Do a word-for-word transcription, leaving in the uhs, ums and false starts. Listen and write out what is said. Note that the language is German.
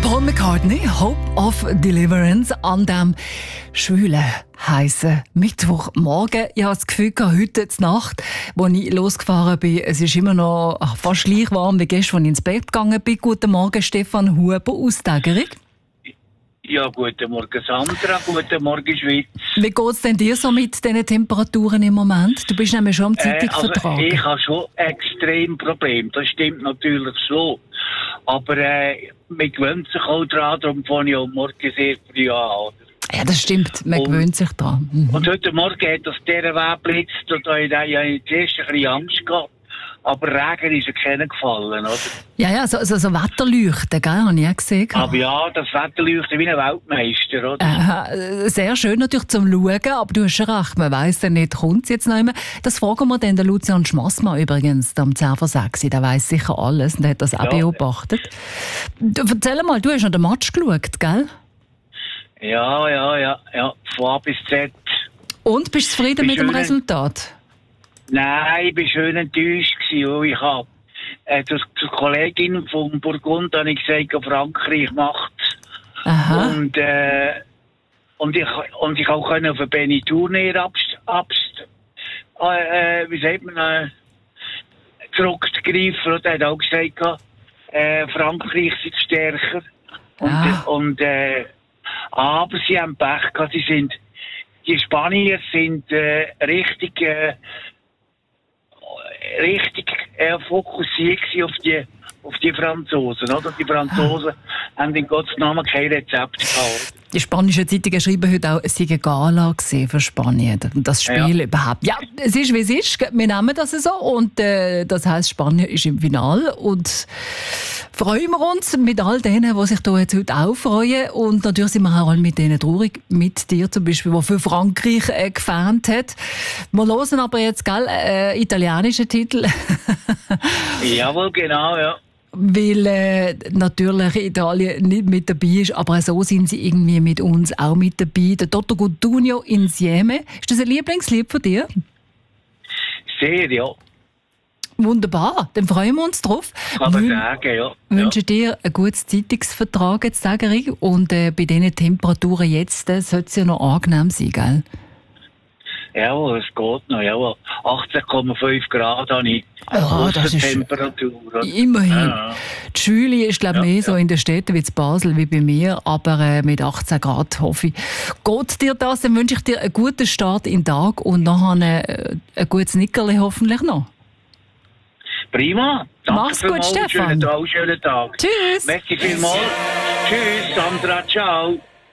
Paul McCartney, Hope of Deliverance, an dem schwülen, heissen Mittwochmorgen. Ich habe das Gefühl, heute zur Nacht, als ich losgefahren bin, es ist immer noch fast gleich warm wie gestern, als ich ins Bett gegangen bin. Guten Morgen, Stefan Huber aus Tägeri. Ja, guten Morgen Sandra, guten Morgen Schweiz. Wie geht es denn dir so mit diesen Temperaturen im Moment? Du bist nämlich schon am Zeitung äh, also vertragen. Ich habe schon extrem Probleme, das stimmt natürlich so. Aber äh, man gewöhnt sich auch daran, darum fange ich auch morgen sehr früh an. Ja, das stimmt, man und, gewöhnt sich daran. Mhm. Und heute Morgen hat das dieser Weg geblitzt und da habe ich zuerst ein bisschen Angst gehabt. Aber Regen ist ja keiner gefallen, oder? Ja, ja, so, so, so Wetterleuchten, gell, habe ich auch gesehen. Aber ja, das Wetterleuchten wie ein Weltmeister, oder? Äh, sehr schön natürlich zum Schauen, aber du hast schon recht, man weiss ja nicht, kommt es jetzt noch immer. Das fragen wir dann den Lucian Schmassmann übrigens, am zehn vor sechs, der weiss sicher alles und hat das auch ja, beobachtet. Du, erzähl mal, du hast noch den Match geschaut, gell? Ja, ja, ja, ja, von A bis Z. Und, bist du zufrieden mit dem Resultat? Nein, ich war schön enttäuscht gewesen. Ich habe äh, zur Kollegin von Burgund habe ich gesagt, Frankreich macht Aha. Und, äh, und ich und ich auch können auf eine Benny Tournier abst, abst äh, wie sagt man, äh, zurückgreifen. Und er hat auch gesagt, äh, Frankreich ist stärker. Und, ah. und äh, aber sie haben Pech gehabt. Sie sind, die Spanier sind äh, richtig äh, richtig äh, fokussiert auf die, auf die Franzosen, oder? Die Franzosen ah. haben in Gottes Namen kein Rezept gehabt. Die spanischen Zeitungen schreiben heute auch, es sei eine Gala für Spanien. Das Spiel ja. überhaupt. Ja, es ist, wie es ist. Wir nehmen das so. Und äh, das heisst, Spanien ist im Finale. Und freuen wir uns mit all denen, die sich da jetzt heute auch freuen. Und natürlich sind wir auch alle mit denen traurig. Mit dir zum Beispiel, der für Frankreich äh, gefans hat. Wir hören aber jetzt, gell, äh, italienischen Titel. Jawohl, genau, ja. Weil äh, natürlich Italien nicht mit dabei ist, aber so sind sie irgendwie mit uns auch mit dabei. Der Toto Cutugno Insieme. Ist das ein Lieblingslied von dir? Sehr, ja. Wunderbar, dann freuen wir uns drauf. Kann man sagen, ja. Wünsche ja. dir einen guten Zeitungsvertrag jetzt, sage ich. Und äh, bei diesen Temperaturen jetzt äh, sollte es ja noch angenehm sein, gell? Jawohl, es geht noch, jawohl. achtzehn Komma fünf Grad habe ich. Ja, das ist Temperatur. Immerhin. Ja. Die Schule ist, glaube ich, ja, mehr ja. so in den Städten wie in Basel wie bei mir, aber äh, mit achtzehn Grad hoffe ich. Geht dir das? Dann wünsche ich dir einen guten Start in den Tag und nachher ein, ein gutes Nickerli hoffentlich noch. Prima. Danke. Mach's gut, Stefan. Schönen Tag, schönen Tag. Tschüss. Merci vielmals. Tschüss, Sandra. Ciao.